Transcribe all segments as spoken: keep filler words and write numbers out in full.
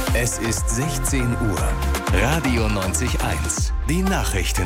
Es ist sechzehn Uhr. Radio neunzig Komma eins. Die Nachrichten.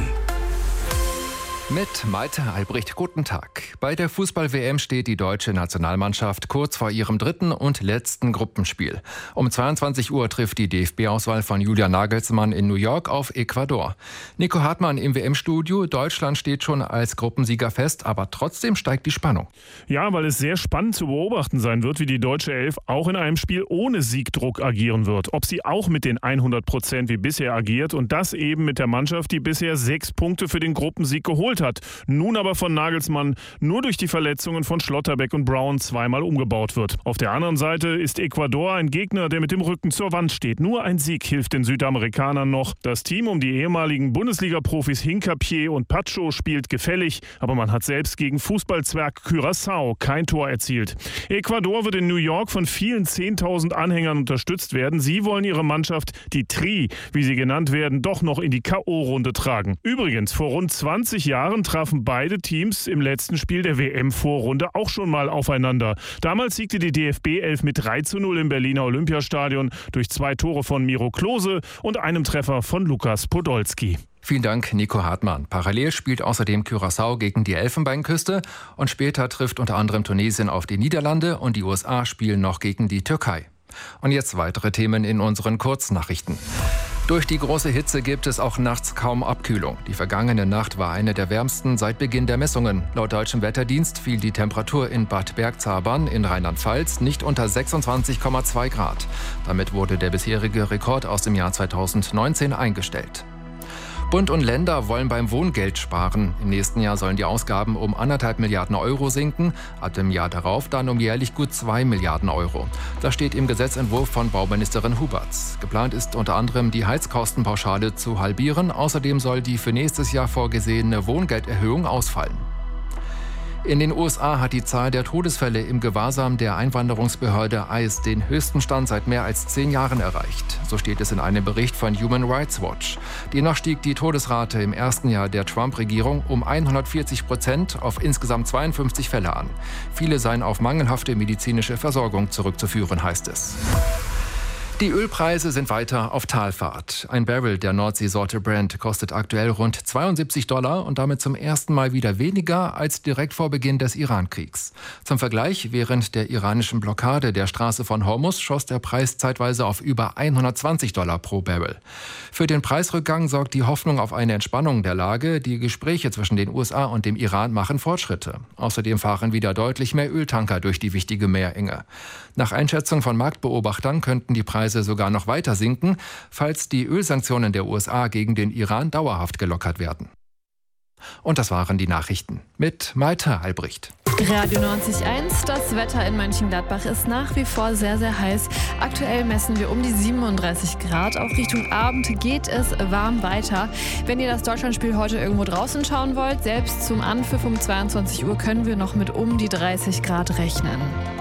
Mit Malte Albrecht, guten Tag. Bei der Fußball-W M steht die deutsche Nationalmannschaft kurz vor ihrem dritten und letzten Gruppenspiel. Um zweiundzwanzig Uhr trifft die D F B-Auswahl von Julian Nagelsmann in New York auf Ecuador. Nico Hartmann im W M-Studio. Deutschland steht schon als Gruppensieger fest, aber trotzdem steigt die Spannung. Ja, weil es sehr spannend zu beobachten sein wird, wie die deutsche Elf auch in einem Spiel ohne Siegdruck agieren wird. Ob sie auch mit den hundert Prozent wie bisher agiert und das eben mit der Mannschaft, die bisher sechs Punkte für den Gruppensieg geholt hat. Nun aber von Nagelsmann nur durch die Verletzungen von Schlotterbeck und Brown zweimal umgebaut wird. Auf der anderen Seite ist Ecuador ein Gegner, der mit dem Rücken zur Wand steht. Nur ein Sieg hilft den Südamerikanern noch. Das Team um die ehemaligen Bundesliga-Profis Hincapié und Pacho spielt gefällig, aber man hat selbst gegen Fußballzwerg Curaçao kein Tor erzielt. Ecuador wird in New York von vielen zehntausend Anhängern unterstützt werden. Sie wollen ihre Mannschaft, die Tri, wie sie genannt werden, doch noch in die K O-Runde tragen. Übrigens, vor rund zwanzig Jahren trafen beide Teams im letzten Spiel der W M-Vorrunde auch schon mal aufeinander. Damals siegte die D F B elf mit drei zu null im Berliner Olympiastadion durch zwei Tore von Miro Klose und einem Treffer von Lukas Podolski. Vielen Dank, Nico Hartmann. Parallel spielt außerdem Curaçao gegen die Elfenbeinküste und später trifft unter anderem Tunesien auf die Niederlande und die U S A spielen noch gegen die Türkei. Und jetzt weitere Themen in unseren Kurznachrichten. Durch die große Hitze gibt es auch nachts kaum Abkühlung. Die vergangene Nacht war eine der wärmsten seit Beginn der Messungen. Laut Deutschem Wetterdienst fiel die Temperatur in Bad Bergzabern in Rheinland-Pfalz nicht unter sechsundzwanzig Komma zwei Grad. Damit wurde der bisherige Rekord aus dem Jahr zweitausendneunzehn eingestellt. Bund und Länder wollen beim Wohngeld sparen. Im nächsten Jahr sollen die Ausgaben um anderthalb Milliarden Euro sinken, ab dem Jahr darauf dann um jährlich gut zwei Milliarden Euro. Das steht im Gesetzentwurf von Bauministerin Huberts. Geplant ist unter anderem die Heizkostenpauschale zu halbieren. Außerdem soll die für nächstes Jahr vorgesehene Wohngelderhöhung ausfallen. In den U S A hat die Zahl der Todesfälle im Gewahrsam der Einwanderungsbehörde I C E den höchsten Stand seit mehr als zehn Jahren erreicht. So steht es in einem Bericht von Human Rights Watch. Demnach stieg die Todesrate im ersten Jahr der Trump-Regierung um hundertvierzig Prozent auf insgesamt zweiundfünfzig Fälle an. Viele seien auf mangelhafte medizinische Versorgung zurückzuführen, heißt es. Die Ölpreise sind weiter auf Talfahrt. Ein Barrel der Nordseesorte Brent kostet aktuell rund zweiundsiebzig Dollar und damit zum ersten Mal wieder weniger als direkt vor Beginn des Iran-Kriegs. Zum Vergleich, während der iranischen Blockade der Straße von Hormuz schoss der Preis zeitweise auf über hundertzwanzig Dollar pro Barrel. Für den Preisrückgang sorgt die Hoffnung auf eine Entspannung der Lage. Die Gespräche zwischen den U S A und dem Iran machen Fortschritte. Außerdem fahren wieder deutlich mehr Öltanker durch die wichtige Meerenge. Nach Einschätzung von Marktbeobachtern könnten die Preise sogar noch weiter sinken, falls die Ölsanktionen der U S A gegen den Iran dauerhaft gelockert werden. Und das waren die Nachrichten mit Malte Albrecht. Radio neunzig Komma eins, das Wetter in Mönchengladbach ist nach wie vor sehr, sehr heiß. Aktuell messen wir um die siebenunddreißig Grad. Auch Richtung Abend geht es warm weiter. Wenn ihr das Deutschlandspiel heute irgendwo draußen schauen wollt, selbst zum Anpfiff um zweiundzwanzig Uhr können wir noch mit um die dreißig Grad rechnen.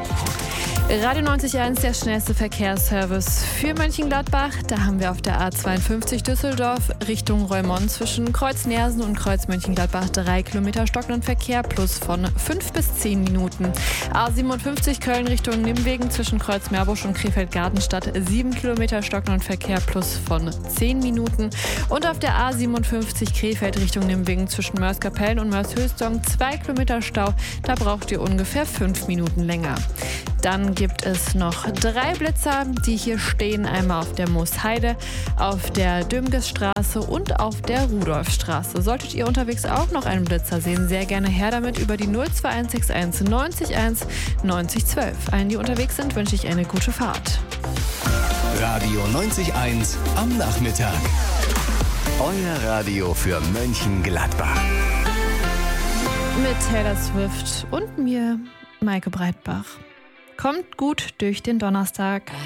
Radio neunzig Komma eins, der schnellste Verkehrsservice für Mönchengladbach. Da haben wir auf der A zweiundfünfzig Düsseldorf Richtung Reumont zwischen Kreuz Nersen und Kreuz Mönchengladbach drei Kilometer stockenden Verkehr plus von fünf bis zehn Minuten. A siebenundfünfzig Köln Richtung Nimwegen zwischen Kreuz Meerbusch und Krefeld-Gartenstadt sieben Kilometer stockenden Verkehr plus von zehn Minuten. Und auf der A siebenundfünfzig Krefeld Richtung Nimwegen zwischen Mörs-Kapellen und Mörs-Hülsdong zwei Kilometer Stau. Da braucht ihr ungefähr fünf Minuten länger. Dann gibt es noch drei Blitzer, die hier stehen. Einmal auf der Moosheide, auf der Dömgesstraße und auf der Rudolfstraße. Solltet ihr unterwegs auch noch einen Blitzer sehen, sehr gerne her damit über die null zwei eins sechs eins neunzig eins neunzig zwölf. Allen, die unterwegs sind, wünsche ich eine gute Fahrt. Radio neunzig Komma eins am Nachmittag. Euer Radio für Mönchengladbach. Mit Taylor Swift und mir, Maike Breitbach. Kommt gut durch den Donnerstag.